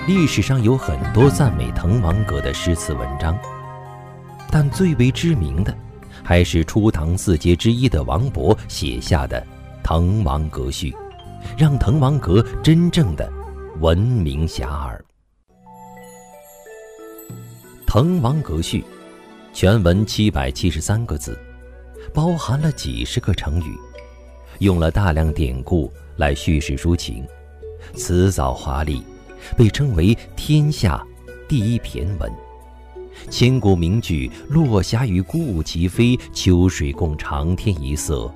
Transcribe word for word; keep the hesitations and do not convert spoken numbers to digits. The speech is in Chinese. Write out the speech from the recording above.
历史上有很多赞美滕王阁的诗词文章，但最为知名的还是初唐四杰之一的王勃写下的《滕王阁序》，让滕王阁真正的闻名遐迩。《滕王阁序》全文七百七十三个字，包含了几十个成语，用了大量典故来叙事抒情，辞藻华丽，被称为天下第一骈文。千古名句“落霞与孤鹜齐飞，秋水共长天一色”